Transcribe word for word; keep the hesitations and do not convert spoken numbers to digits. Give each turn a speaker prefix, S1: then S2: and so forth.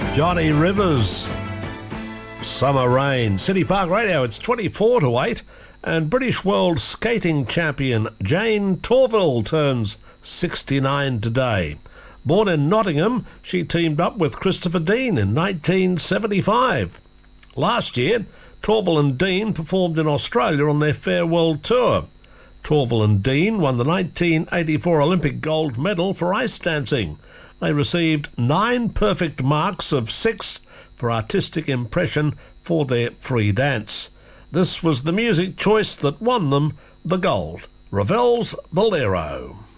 S1: Johnny Rivers, Summer Rain. City Park Radio, it's twenty-four to eight, and British World Skating Champion Jane Torvill turns sixty-nine today. Born in Nottingham, she teamed up with Christopher Dean in nineteen seventy-five. Last year, Torvill and Dean performed in Australia on their farewell tour. Torvill and Dean won the nineteen eighty-four Olympic gold medal for ice dancing. They received nine perfect marks of six for artistic impression for their free dance. This was the music choice that won them the gold. Ravel's Bolero.